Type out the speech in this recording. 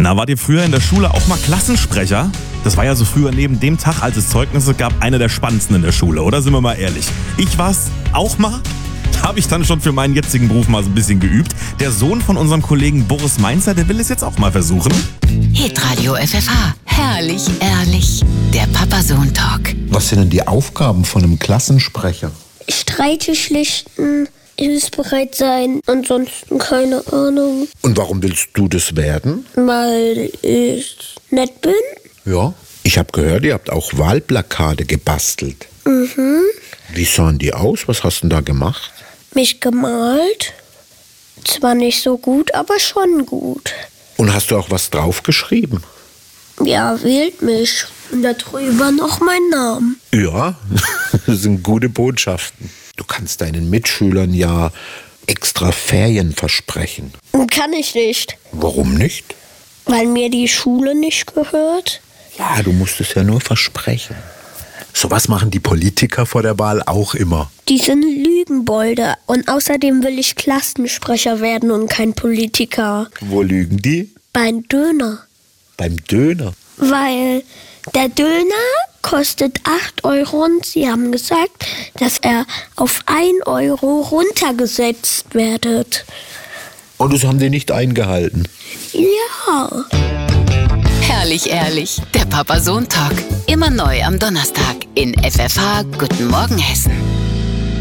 Na, wart ihr früher in der Schule auch mal Klassensprecher? Das war ja so früher neben dem Tag, als es Zeugnisse gab, einer der spannendsten in der Schule, oder? Sind wir mal ehrlich. Ich war's auch mal. Da habe ich dann schon für meinen jetzigen Beruf mal so ein bisschen geübt. Der Sohn von unserem Kollegen Boris Mainzer, der will es jetzt auch mal versuchen. Hitradio FFH. Herrlich, ehrlich. Der Papa-Sohn-Talk. Was sind denn die Aufgaben von einem Klassensprecher? Streite schlichten, hilfsbereit sein, ansonsten keine Ahnung. Und warum willst du das werden? Weil ich nett bin. Ja, ich habe gehört, ihr habt auch Wahlplakate gebastelt. Wie sahen die aus? Was hast du denn da gemacht? Mich gemalt. Zwar nicht so gut, aber schon gut. Und hast du auch was draufgeschrieben? Ja, wählt mich. Und da drüber noch mein Name. Ja, das sind gute Botschaften. Du kannst deinen Mitschülern ja extra Ferien versprechen. Kann ich nicht. Warum nicht? Weil mir die Schule nicht gehört. Ja, du musst es ja nur versprechen. Sowas machen die Politiker vor der Wahl auch immer. Die sind Lügenbolde. Und außerdem will ich Klassensprecher werden und kein Politiker. Wo lügen die? Beim Döner. Beim Döner. Weil der Döner kostet 8 Euro und sie haben gesagt, dass er auf 1 Euro runtergesetzt werdet. Und das haben die nicht eingehalten. Ja. Herrlich, ehrlich. Der Papa-Sohn-Talk. Immer neu am Donnerstag in FFH. Guten Morgen, Hessen.